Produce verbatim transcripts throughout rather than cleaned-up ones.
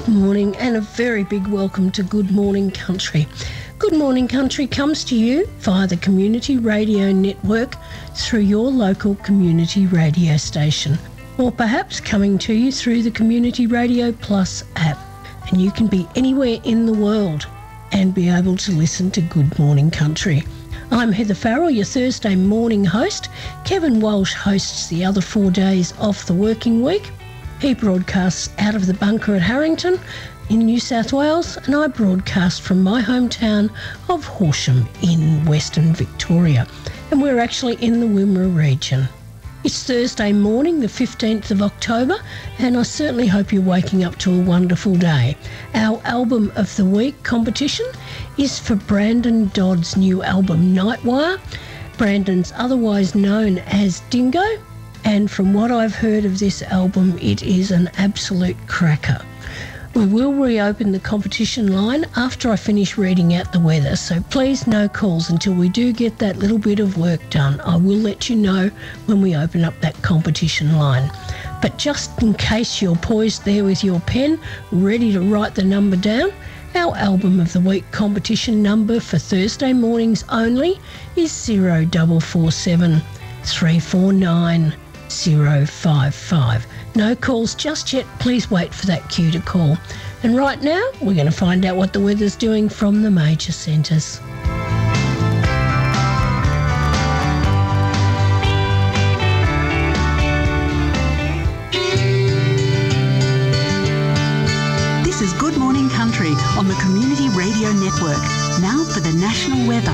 Good morning and a very big welcome to Good Morning Country. Good Morning Country comes to you via the Community Radio Network through your local community radio station, or perhaps coming to you through the Community Radio Plus app. And you can be anywhere in the world and be able to listen to Good Morning Country. I'm Heather Farrell, your Thursday morning host. Kevin Walsh hosts the other four days of the working week. He broadcasts out of the bunker at Harrington in New South Wales, and I broadcast from my hometown of Horsham in Western Victoria. And we're actually in the Wimmera region. It's Thursday morning, the fifteenth of October, and I certainly hope you're waking up to a wonderful day. Our Album of the Week competition is for Brandon Dodd's new album, Nightwire. Brandon's otherwise known as Dingo, and from what I've heard of this album, it is an absolute cracker. We will reopen the competition line after I finish reading out the weather, so please no calls until we do get that little bit of work done. I will let you know when we open up that competition line. But just in case you're poised there with your pen, ready to write the number down, our Album of the Week competition number for Thursday mornings only is zero four four seven, three four nine, zero five five. No calls just yet, please wait for that cue to call. And right now, we're going to find out what the weather's doing from the major centres. This is Good Morning Country on the Community Radio Network. Now for the national weather.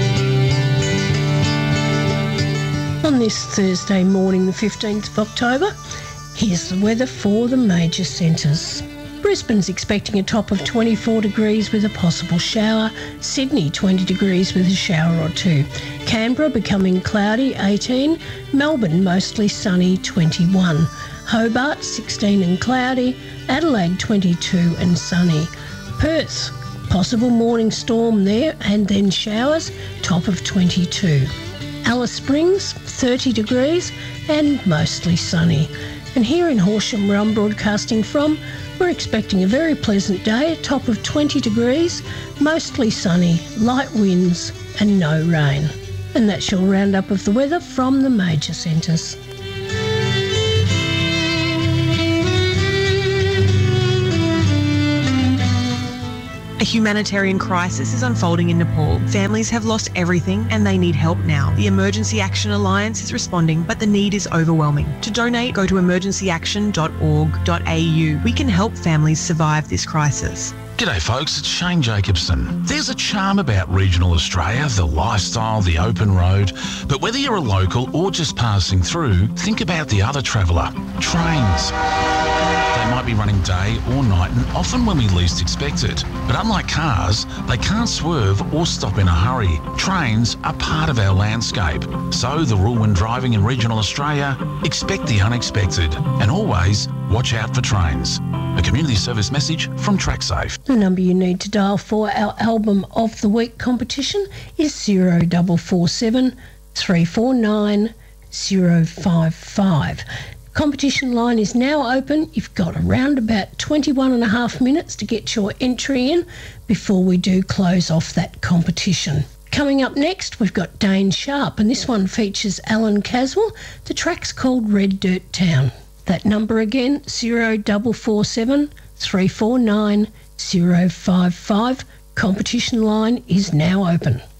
On this Thursday morning, the fifteenth of October, here's the weather for the major centres. Brisbane's expecting a top of twenty-four degrees with a possible shower. Sydney, twenty degrees with a shower or two. Canberra becoming cloudy, eighteen. Melbourne, mostly sunny, twenty-one. Hobart, sixteen and cloudy. Adelaide, twenty-two and sunny. Perth, possible morning storm there and then showers, top of twenty-two. Alice Springs, thirty degrees and mostly sunny. And here in Horsham, where I'm broadcasting from, we're expecting a very pleasant day, a top of twenty degrees, mostly sunny, light winds and no rain. And that's your roundup of the weather from the major centres. A humanitarian crisis is unfolding in Nepal. Families have lost everything and they need help now. The Emergency Action Alliance is responding, but the need is overwhelming. To donate, go to emergency action dot org dot a u. We can help families survive this crisis. G'day folks, it's Shane Jacobson. There's a charm about regional Australia, the lifestyle, the open road. But whether you're a local or just passing through, think about the other traveller, trains. They might be running day or night and often when we least expect it. But unlike cars, they can't swerve or stop in a hurry. Trains are part of our landscape. So the rule when driving in regional Australia, expect the unexpected and always watch out for trains. A community service message from TrackSafe. The number you need to dial for our Album of the Week competition is zero four four seven, three four nine, zero five five. Competition line is now open. You've got around about twenty-one and a half minutes to get your entry in before we do close off that competition. Coming up next, we've got Dane Sharp, and this one features Alan Caswell. The track's called Red Dirt Town. That number again, zero four four seven, three four nine, zero five five. Competition line is now open.